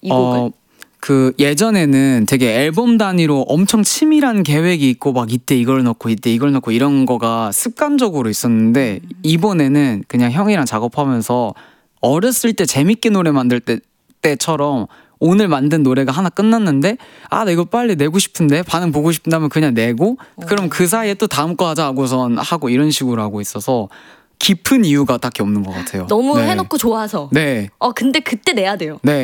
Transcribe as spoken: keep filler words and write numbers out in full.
이 곡을? 어, 그 예전에는 되게 앨범 단위로 엄청 치밀한 계획이 있고 막 이때 이걸 넣고 이때 이걸 넣고 이런 거가 습관적으로 있었는데 음. 이번에는 그냥 형이랑 작업하면서 어렸을 때 재밌게 노래 만들 때, 때처럼 오늘 만든 노래가 하나 끝났는데 아 나 이거 빨리 내고 싶은데 반응 보고 싶다면 그냥 내고 그럼 그 사이에 또 다음 거 하자 하고선 하고 이런 식으로 하고 있어서 깊은 이유가 딱히 없는 것 같아요. 너무 네. 해놓고 좋아서. 네. 어 근데 그때 내야 돼요. 네.